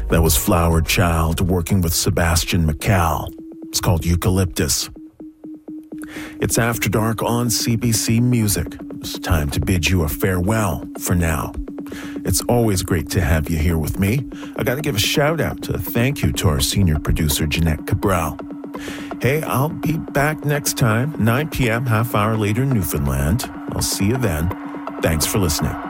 That was Flower Child working with Sebastian McCall. It's called Eucalyptus. It's After Dark on CBC Music. It's time to bid you a farewell for now. It's always great to have you here with me. I got to give a shout out to thank you to our senior producer, Jeanette Cabral. Hey, I'll be back next time, 9 p.m., half hour later in Newfoundland. I'll see you then. Thanks for listening.